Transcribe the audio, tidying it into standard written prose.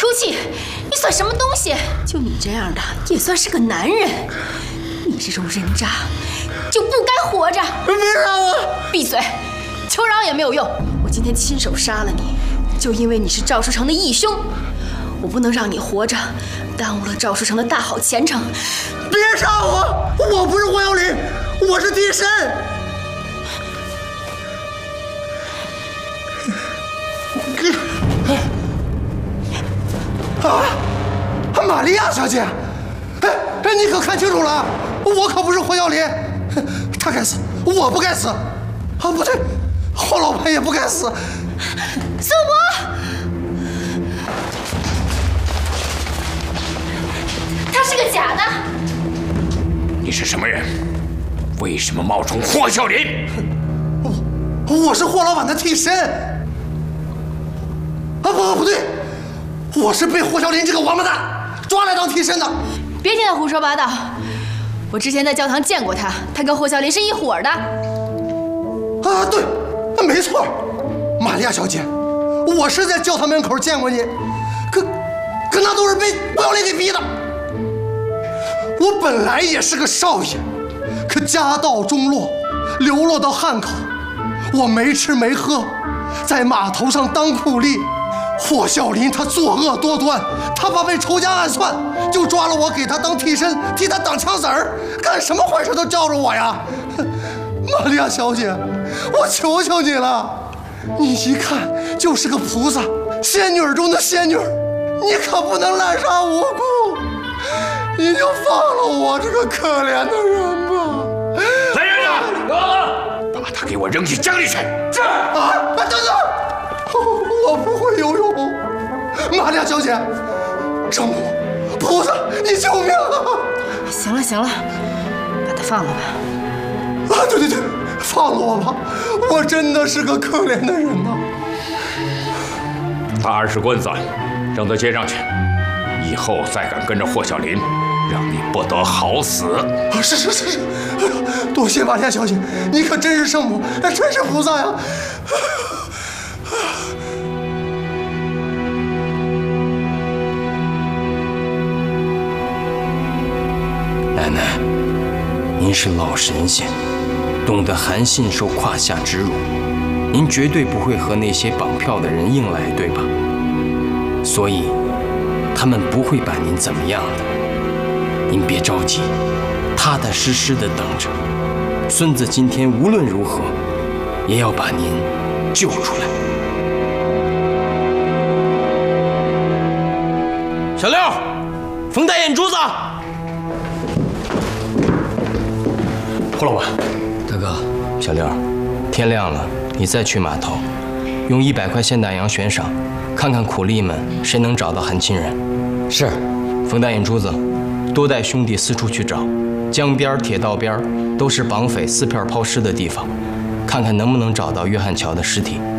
出气，你算什么东西？就你这样的也算是个男人？你这种人渣就不该活着！ 别杀我！ 闭嘴！求饶也没有用。我今天亲手杀了你，就因为你是赵书成的义兄。我不能让你活着，耽误了赵书成的大好前程。 别杀我！我不是霍小林，我是替身。啊，玛利亚小姐，哎，你可看清楚了，我可不是霍小林，他该死，我不该死。啊，不对，霍老板也不该死。 苏博，他是个假的。 你是什么人？为什么冒充霍小林？ 我是霍老板的替身。啊，不对，我是被霍小林这个王八蛋抓来当替身的。 别听他胡说八道，我之前在教堂见过他，他跟霍小林是一伙的。 啊，对，没错，玛利亚小姐，我是在教堂门口见过你，可那都是被霍小林给逼的。我本来也是个少爷，可家道中落，流落到汉口，我没吃没喝，在码头上当苦力。霍小林他作恶多端，他怕被仇家暗算，就抓了我给他当替身，替他挡枪子儿，干什么坏事都罩着我呀！玛利亚小姐，我求求你了，你一看就是个菩萨，仙女中的仙女，你可不能滥杀无辜，你就放了我这个可怜的人吧！ 来人呀！把他给我扔进江里去！ 是啊，等等。我不会游泳，玛利亚小姐，圣母、菩萨，你救命啊！ 行了行了，把他放了吧。 啊，对，放了我吧，我真的是个可怜的人呐。 把20棍子扔到街上去，以后再敢跟着霍小林，让你不得好死。 啊，是，多谢玛利亚小姐，你可真是圣母，真是菩萨呀！ 奶奶，您是老神仙，懂得含信受胯下之辱，您绝对不会和那些绑票的人硬来，对吧？所以，他们不会把您怎么样的。您别着急，踏踏实实的等着。孙子今天无论如何，也要把您救出来。小六，冯大眼珠子。霍老板，大哥，小六，天亮了，你再去码头，用100块现大洋悬赏，看看苦力们谁能找到韩亲人。是，冯大眼珠子，多带兄弟四处去找，江边、铁道边都是绑匪撕票抛尸的地方，看看能不能找到约翰乔的尸体。